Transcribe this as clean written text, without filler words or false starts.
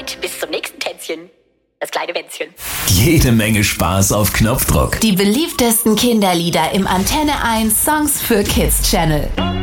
Und bis zum nächsten Tänzchen. Das kleine Wänzchen. Jede Menge Spaß auf Knopfdruck. Die beliebtesten Kinderlieder im Antenne 1 Songs für Kids Channel.